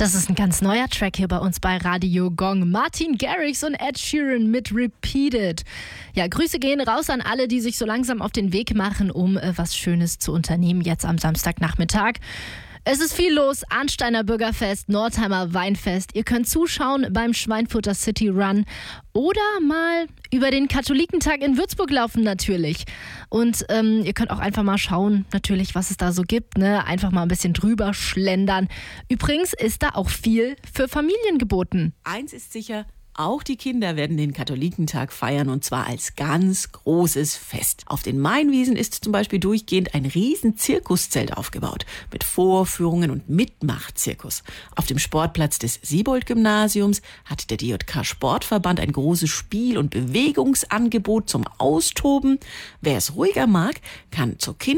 Das ist ein ganz neuer Track hier bei uns bei Radio Gong. Martin Garrix und Ed Sheeran mit Repeated. Ja, Grüße gehen raus an alle, die sich so langsam auf den Weg machen, um was Schönes zu unternehmen, jetzt am Samstagnachmittag. Es ist viel los, Arnsteiner Bürgerfest, Nordheimer Weinfest. Ihr könnt zuschauen beim Schweinfurter City Run oder mal über den Katholikentag in Würzburg laufen natürlich. Und ihr könnt auch einfach mal schauen, natürlich, was es da so gibt. Ne? Einfach mal ein bisschen drüber schlendern. Übrigens ist da auch viel für Familien geboten. Eins ist sicher: Auch die Kinder werden den Katholikentag feiern, und zwar als ganz großes Fest. Auf den Mainwiesen ist zum Beispiel durchgehend ein riesen Zirkuszelt aufgebaut mit Vorführungen und Mitmachzirkus. Auf dem Sportplatz des Siebold-Gymnasiums hat der DJK-Sportverband ein großes Spiel- und Bewegungsangebot zum Austoben. Wer es ruhiger mag, kann zur